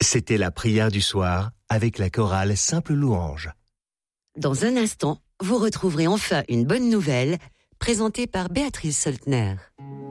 C'était la prière du soir avec la chorale Simple Louange. Dans un instant, vous retrouverez enfin une bonne nouvelle présentée par Béatrice Soltner.